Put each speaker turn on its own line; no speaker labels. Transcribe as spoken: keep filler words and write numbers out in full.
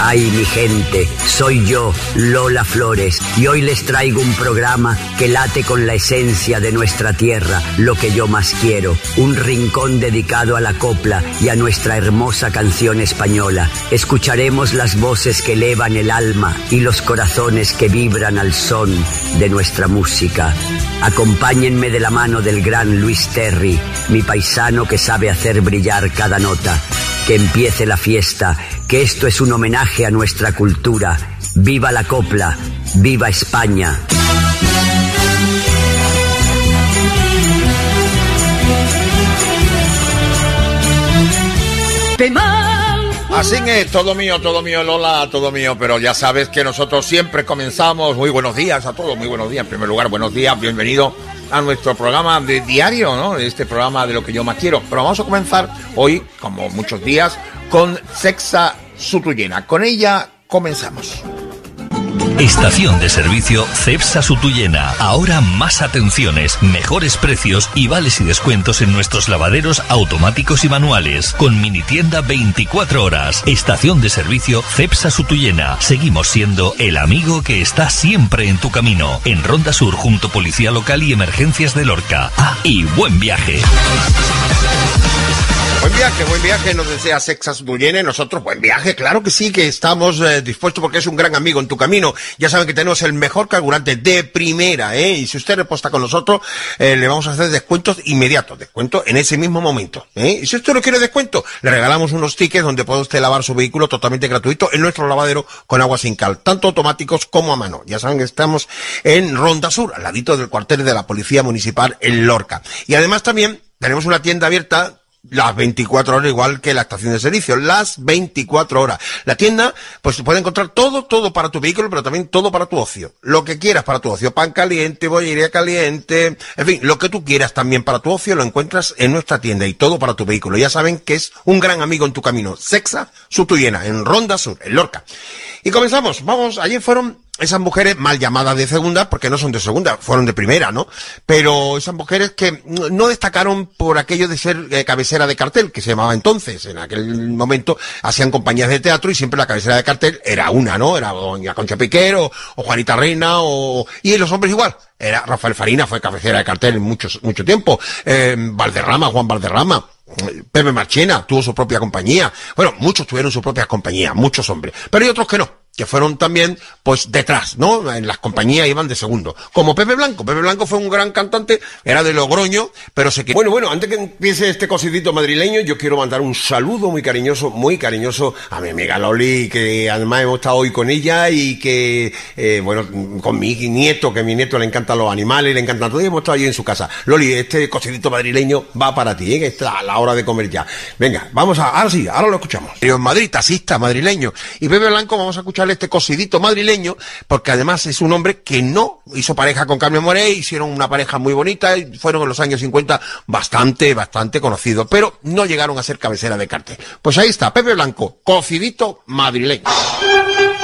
Ay, mi gente, soy yo, Lola Flores, y hoy les traigo un programa que late con la esencia de nuestra tierra, lo que yo más quiero, un rincón dedicado a la copla y a nuestra hermosa canción española. Escucharemos las voces que elevan el alma y los corazones que vibran al son de nuestra música. Acompáñenme de la mano del gran Luis Terry, mi paisano que sabe hacer brillar cada nota. Que empiece la fiesta, que esto es un homenaje a nuestra cultura. ¡Viva la copla! ¡Viva España!
Así es, todo mío, todo mío, Lola, todo mío, pero ya sabes que nosotros siempre comenzamos. Muy buenos días a todos, muy buenos días. En primer lugar, buenos días, bienvenido a nuestro programa de diario, ¿no? Este programa de lo que yo más quiero. Pero vamos a comenzar hoy, como muchos días, con Cepsa Sutuyena. Con ella comenzamos.
Estación de servicio Cepsa Sutuyena. Ahora más atenciones, mejores precios y vales y descuentos en nuestros lavaderos automáticos y manuales. Con mini tienda veinticuatro horas. Estación de servicio Cepsa Sutuyena. Seguimos siendo el amigo que está siempre en tu camino. En Ronda Sur, junto Policía Local y Emergencias de Lorca. Ah, y buen viaje.
Buen viaje, buen viaje, nos desea Cepsa Sutuyena. Nosotros, buen viaje, claro que sí, que estamos eh, dispuestos porque es un gran amigo en tu camino. Ya saben que tenemos el mejor carburante de primera, ¿eh? Y si usted reposta con nosotros, eh, le vamos a hacer descuentos inmediatos, descuento en ese mismo momento, ¿eh? Y si usted no quiere descuento, le regalamos unos tickets donde puede usted lavar su vehículo totalmente gratuito en nuestro lavadero con agua sin cal, tanto automáticos como a mano. Ya saben que estamos en Ronda Sur, al ladito del cuartel de la Policía Municipal en Lorca. Y además también tenemos una tienda abierta las veinticuatro horas, igual que la estación de servicio, las veinticuatro horas. La tienda, pues puede encontrar todo, todo para tu vehículo, pero también todo para tu ocio. Lo que quieras para tu ocio, pan caliente, bollería caliente, en fin, lo que tú quieras también para tu ocio lo encuentras en nuestra tienda y todo para tu vehículo. Ya saben que es un gran amigo en tu camino. Cepsa Sutuyena, en Ronda Sur, en Lorca. Y comenzamos, vamos, ayer fueron esas mujeres mal llamadas de segunda, porque no son de segunda, fueron de primera, ¿no? Pero esas mujeres que no destacaron por aquello de ser eh, cabecera de cartel, que se llamaba entonces. En aquel momento hacían compañías de teatro y siempre la cabecera de cartel era una, ¿no? Era doña Concha Piquero, o Juanita Reina, o... y los hombres igual. Era Rafael Farina, fue cabecera de cartel en mucho, mucho tiempo. Eh, Valderrama, Juan Valderrama. Pepe Marchena tuvo su propia compañía. Bueno, muchos tuvieron su propia compañía, muchos hombres. Pero hay otros que no, que fueron también, pues, detrás, ¿no? En las compañías iban de segundo. Como Pepe Blanco. Pepe Blanco fue un gran cantante, era de Logroño, pero se quedó. Bueno, bueno, antes que empiece este cocidito madrileño, yo quiero mandar un saludo muy cariñoso, muy cariñoso a mi amiga Loli, que además hemos estado hoy con ella y que, eh, bueno, con mi nieto, que a mi nieto le encantan los animales, le encantan todo, y hemos estado allí en su casa. Loli, este cocidito madrileño va para ti, ¿eh? Que está a la hora de comer ya. Venga, vamos a, ahora sí, ahora lo escuchamos. En Madrid, taxista madrileño. Y Pepe Blanco, vamos a escuchar este cocidito madrileño, porque además es un hombre que no hizo pareja con Carmen Moré, hicieron una pareja muy bonita, y fueron en los años cincuenta bastante, bastante conocidos, pero no llegaron a ser cabecera de cartel. Pues ahí está, Pepe Blanco, cocidito madrileño.